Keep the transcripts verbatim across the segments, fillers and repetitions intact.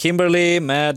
Kimberly med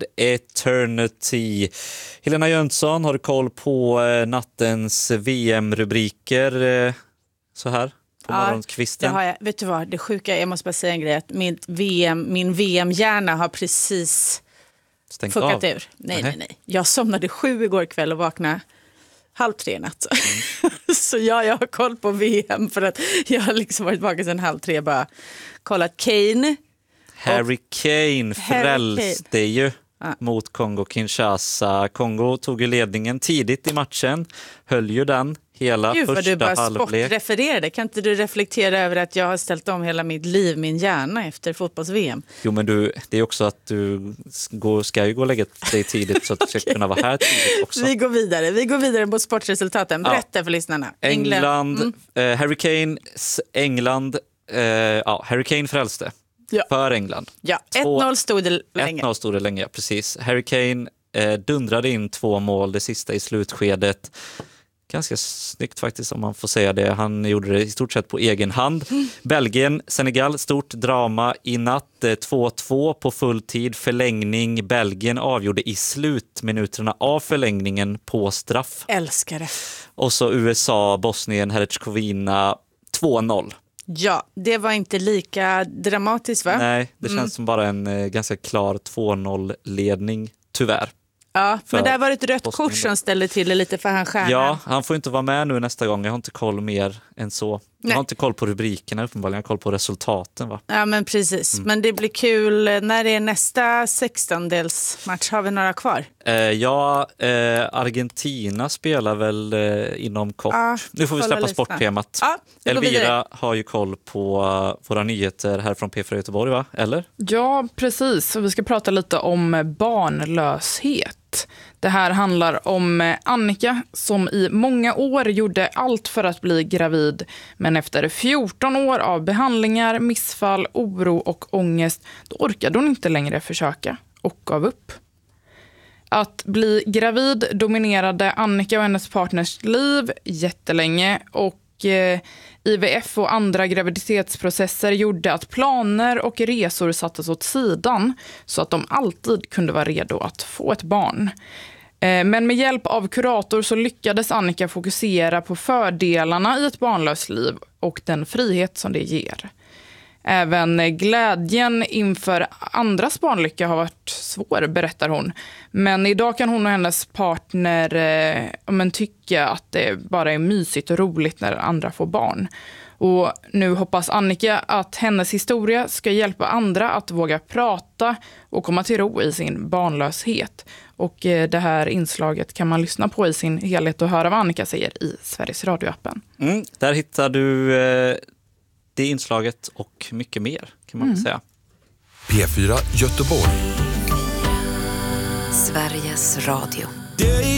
Eternity. Helena Jönsson, har du koll på nattens V M-rubriker så här på ja, morgonkvisten? Det har jag. Vet du vad, det sjuka, jag måste bara säga en grej, att min V M, min V M-hjärna har precis Stängt fuckat av. ur. Nej, nej, nej. Jag somnade sju igår kväll och vaknade halv tre i natt. Mm. Så ja, jag har koll på V M för att jag har liksom varit vaken sedan halv tre, bara kollat Kane. Harry Kane frälste ju ja. mot Kongo-Kinshasa. Kongo tog ju ledningen tidigt i matchen, höll ju den hela Gud, första du bara halvlek. Sportrefererade. Kan inte du reflektera över att jag har ställt om hela mitt liv, min hjärna efter fotbolls-V M? Jo, men du, det är också att du går, ska ju gå och lägga dig tidigt så att du ska okay. kunna vara här tidigt också. Vi går vidare. Vi går vidare mot sportresultaten. Berätta ja. för lyssnarna. England, mm. eh, Harry Kane, England, eh, ja, Harry Kane frälste. Ja. För England. Ja, ett noll stod det länge. ett noll stod det länge, precis. Harry Kane eh, dundrade in två mål, det sista i slutskedet. Ganska snyggt faktiskt om man får säga det. Han gjorde det i stort sett på egen hand. Mm. Belgien, Senegal, stort drama i natt. två två på full tid, förlängning. Belgien avgjorde i slutminuterna av förlängningen på straff. Älskar det. Och så U S A, Bosnien, Herzegovina två noll. Ja, det var inte lika dramatiskt, va? Nej, det känns mm. som bara en eh, ganska klar två noll-ledning, tyvärr. Ja, men där var det ett rött Bosnien kort som ställde till det lite för han stjärnan. Ja, han får inte vara med nu nästa gång. Jag har inte koll mer än så. Jag har inte koll på rubrikerna uppenbarligen, jag har koll på resultaten, va? Ja, men precis. Mm. Men det blir kul när är nästa sextondelsmatch. Har vi några kvar? Eh, ja, eh, Argentina spelar väl eh, inom kort. Ja, nu får vi släppa listan. Sporttemat. Ja, Elvira har ju koll på uh, våra nyheter här från P fyra Göteborg, va? Eller? Ja, precis. Vi ska prata lite om barnlöshet. Det här handlar om Annika som i många år gjorde allt för att bli gravid. Men efter fjorton år av behandlingar, missfall, oro och ångest, då orkade hon inte längre försöka och gav upp. Att bli gravid dominerade Annika och hennes partners liv jättelänge, och eh, I V F och andra graviditetsprocesser gjorde att planer och resor sattes åt sidan så att de alltid kunde vara redo att få ett barn. Men med hjälp av kurator så lyckades Annika fokusera på fördelarna i ett barnlöst liv och den frihet som det ger. Även glädjen inför andras barnlycka har varit svår, berättar hon. Men idag kan hon och hennes partner eh, men tycka att det bara är mysigt och roligt när andra får barn. Och nu hoppas Annika att hennes historia ska hjälpa andra att våga prata och komma till ro i sin barnlöshet. Och det här inslaget kan man lyssna på i sin helhet och höra vad Annika säger i Sveriges Radio-appen. Mm, där hittar du eh, det inslaget och mycket mer, kan man mm. säga. P fyra Göteborg. Sveriges Radio.